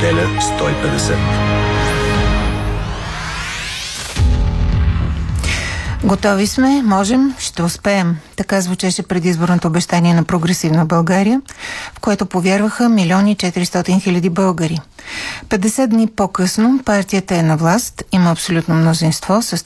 Неделя 150. Готови сме, можем, ще успеем. Така звучеше предизборното обещание на Прогресивна България, в което повярваха 1 400 000 българи. 50 дни по-късно партията е на власт, има абсолютно мнозинство с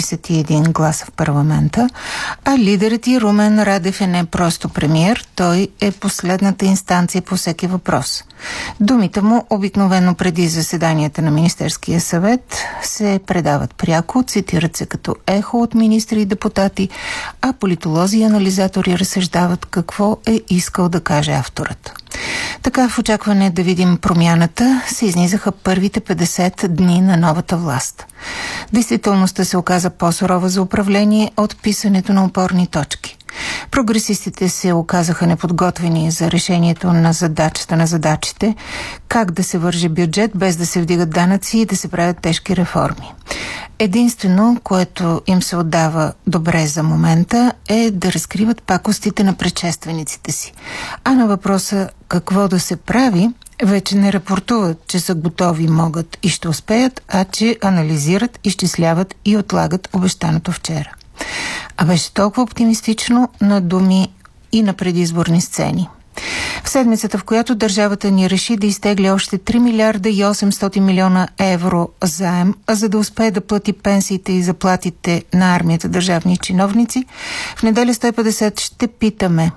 131 гласа в парламента, а лидерът й Румен Радев е не просто премиер, той е последната инстанция по всеки въпрос. Думите му обикновено преди заседанията на Министерския съвет се предават пряко, цитират се като ехо от министри и депутати, а политолози и анализатори разсъждават какво е искал да каже авторът. Така в очакване да видим промяната се изнизаха първите 50 дни на новата власт. Действителността се оказа по-сурова за управление от писането на опорни точки. Прогресистите се оказаха неподготвени за решението на задачата на задачите, как да се върже бюджет без да се вдигат данъци и да се правят тежки реформи. Единствено, което им се отдава добре за момента, е да разкриват пакостите на предшествениците си. А на въпроса какво да се прави, вече не рапортуват, че са готови, могат и ще успеят, а че анализират, изчисляват и отлагат обещаното вчера. А беше толкова оптимистично на думи и на предизборни сцени. В седмицата, в която държавата ни реши да изтегли още 3 милиарда и 800 милиона евро заем, за да успее да плати пенсиите и заплатите на армията държавни чиновници, в неделя 150 ще питаме: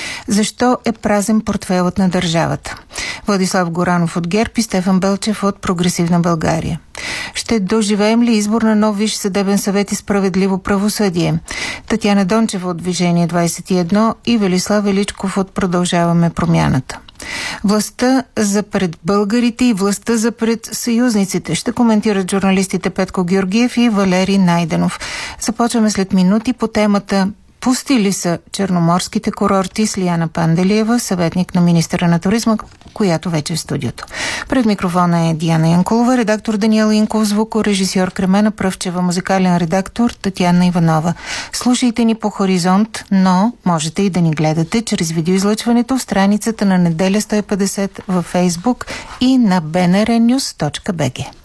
защо е празен портфейлът на държавата? Владислав Горанов от ГЕРБ и Стефан Белчев от Прогресивна България. Ще доживеем ли избор на нов Висш съдебен съвет и справедливо правосъдие? Татяна Дончева от Движение 21 и Велислав Величков от Продължаваме промяната. Властта за пред българите и властта за пред съюзниците ще коментират журналистите Петко Георгиев и Валери Найденов. Започваме след минути по темата пусти ли са черноморските курорти с Лияна Панделиева, съветник на министъра на туризма, която вече е в студиото. Пред микрофона е Диана Янкулова, редактор Даниел Инков, звукорежисьор Кремена Пръвчева, музикален редактор Татяна Иванова. Слушайте ни по Хоризонт, но можете и да ни гледате чрез видеоизлъчването в страницата на Неделя 150 във Фейсбук и на bnrnews.bg.